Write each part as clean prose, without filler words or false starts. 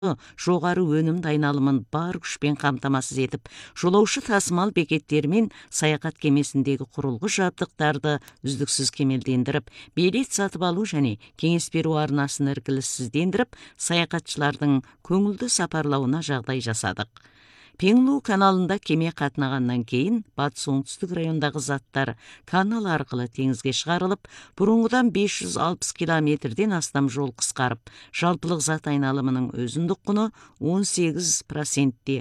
жоғары өнім айналымын бар күшпен қамтамасыз етіп, жолаушы тасымал бекеттері мен саяхат кемесіндегі құрылғы жабдықтарды үздіксіз кемелдендіріп, билет сатып алу және кеңес беру арнасын іркіліссіздендіріп, саяхатшылардың көңілді сапарлауына жағдай жасадық. Пеңлу каналында кеме қатынағаннан кейін батыс оңтүстік райондағы заттар канал арқылы теңізге шығарылып, бұрынғыдан 560 километрден астам жол қысқарып, жалпылық зат айналымының өзіндік құны 18%-те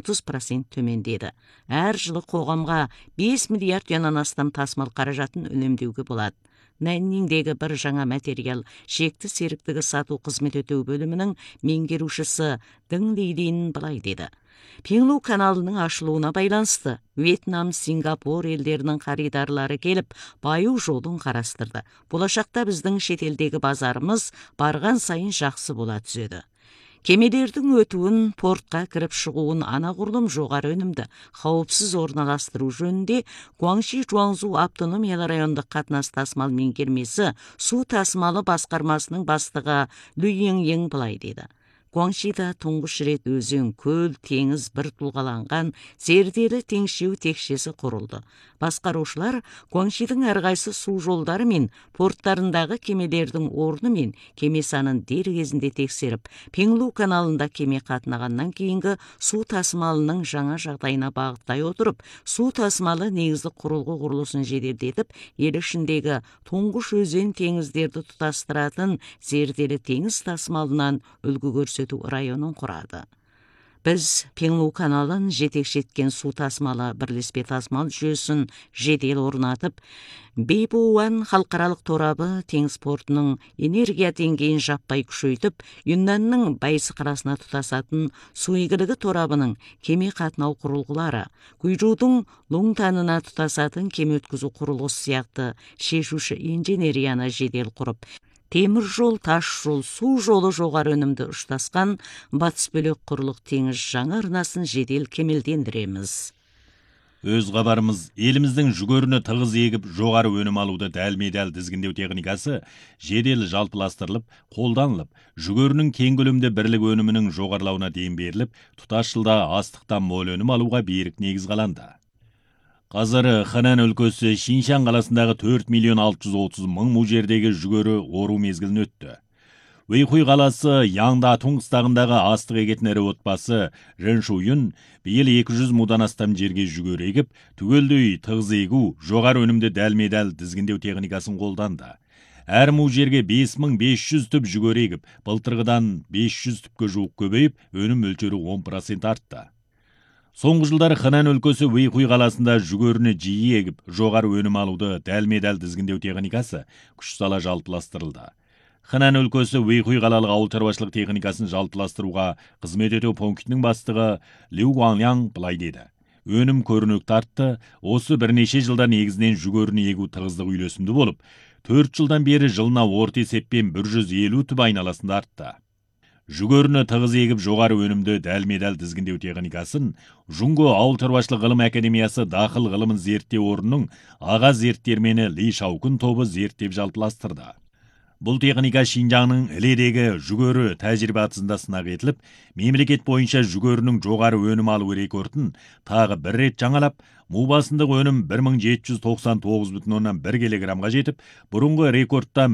30% төмендеді. Әр жылы қоғамға 5 миллиард юаннан астам тасымал қаражатын үнемдеуге болады. Нәнниңдегі бір жаңа материал шекті серіктігі сату қызмет өтеу бөлімінің меңгерушісі Дың Лилин былай деді. Пеңлу каналының ашылуына байланысты Вьетнам, Сингапур елдерінің қаридарлары келіп, баю жолын қарастырды. Болашақта біздің шетелдегі базарымыз барған сайын жақсы бола түседі. Кемелердің өтуін, портқа кіріп шығуын анағұрлым жоғары өнімді, қауіпсіз орналастыру жөнінде Гуаңши Жуаңзу автономиялы райондық қатынас тасымал меңгермесі су тасымалы басқармасының бастығы Люйен былай деді. Гуаңшида тұңғыш рет өзен, көл, теңіз бір тұлғаланған зерделі теңшеу текшесі құрылды. Басқарушылар Гуаңшидың әрқайсы су жолдары мен порттарындағы кемелердің орны мен кеме санын дер кезінде тексеріп, Пеңлу каналында кеме қатынағаннан кейінгі су тасымалының жаңа жағдайына бағыттай отырып, су тасымалы негізді құрылғы құрылысын жеделдетіп, ел ішіндегі тұңғыш өзен теңіздерді тұтастыратын зерделі теңіз тасымалынан үлгі көрсету районын құрады. Біз Пеңлу каналын жетекші еткен су тасымалы бірлеспе тасымал жүйесін жедел орнатып, Бейбуан халықаралық торабы теңіз портының энергия деңгейін жаппай күшейтіп, Юннанның Байсы қаласына тұтасатын су игілігі торабының кеме қатынау құрылғылары, Гуйжудың Луңтанына тұтасатын кеме өткізу құрылғысы сияқты шешуші инженерияны жедел құрып, темір жол, тас жол, су жолы жоғары өнімді ұштасқан батыс бөлек құрлық теңіз жаңа арнасын жедел кемелдендіреміз. Өз хабарымыз еліміздің жүгеріні тығыз егіп жоғары өнім алуды дәлме-дәл тізгіндеу техникасы жедел жалпыластырылып, қолданылып, жүгерінің кең көлемде бірлік өнімінің жоғарылауына дем беріліп, тұтас жылда астықтан мол өнім алуға берік негіз қаланды. Қазір Хэнань өлкөсі Шиншан қаласындағы 4.630.000 му жердегі жүгері ору мезгілін өтті. Вэйхуй қаласы Яңда Туңғыстағындағы астық егетін әрі отбасы Рэншуйын биыл 200 мудан астам жерге жүгері егіп, түгелдей тығыз егу, жоғары өнімді дәлме-дәл тізгіндеу техникасын қолданды. Әр му жерге 5500 түп жүгері егіп, былтырғыдан 500 түпке жуық көбейіп, өнім мөлшері 10% артты. Соңғы жылдары Хэнань өлкөсі Вэйхуй қаласында жүгеріні жиі егіп, жоғары өнім алуды дәлме-дәл тізгіндеу техникасы күш сала жалпыластырылды. Хэнань өлкөсі Вэйхуй қалалық ауыл шаруашылық техникасын жалпыластыруға қызмет ету пунктінің бастығы Лю Гуаңляң былай деді. Өнім көрінікті артты, осы бірнеше жылда негізінен жүгеріні егу тығыздық үйлесімді болып, 4 жылдан бері жылына орта есеппен 150 түп айналасында артты. Жүгеріні тығыз егіп жоғары өнімді дәлме-дәл тізгіндеу техникасын Жунго ауыл шаруашылық ғылым академиясы дақыл ғылымын зерттеу орнының аға зерттермені Ли Шаукун тобы зерттеп жалпыластырды. Бұл техника Шинжаңның іледегі жүгері тәжірибе атысында сынақ етіліп, мемлекет бойынша жүгерінің жоғары өнім алу рекордын тағы бір рет жаңалап, му басындық өнім 1799,1 килограммға жетіп, бұрынғы рекордтан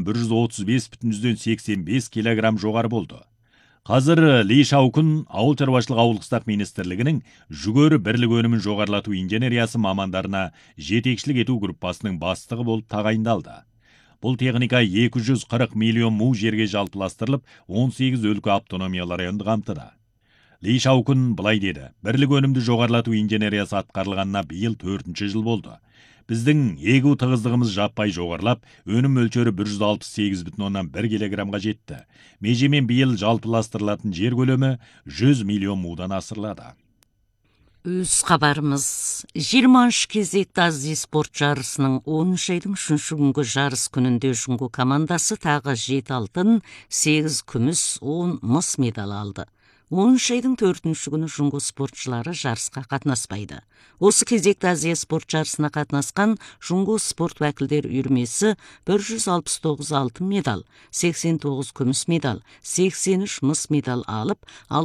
135,85 килограмм жоғары болды. Қазір Ли Шаукун ауыл шаруашылық ауылдық министрлігінің жүгері бірлік өнімін жоғарылату инженериясы мамандарына жетекшілік ету группасының бастығы болып тағайындалды. Бұл техника 240 миллион му жерге жалпыластырылып, 18 өлкө автономиялар районды қамтыды. Ли Шаукун былай деді: бірлік өнімді жоғарылату инженериясы атқарылғанына биыл 4-ші жыл болды. Біздің егу тығыздығымыз жаппай жоғарылап, өнім мөлшері 168,1 килограммға жетті. Межемен биыл жалпыластырылатын жер көлемі 100 миллион мудан асырылады. Өз қабарымыз 20 кезекті Азия спорт жарысының 10 айдың 3 күнгі жарыс күнінде жүнгу командасы тағы 7 алтын, 8 күміс, 10 мыс медал алды. 10 айдың 4 күні жүнгу спортшылары жарысқа қатынаспайды. Осы кезекті Азия спорт жарысына қатынасқан жүнгу спорт вәкілдер үйірмесі 169 алтын медал, 89 күміс медал, 83 мыс медал алып,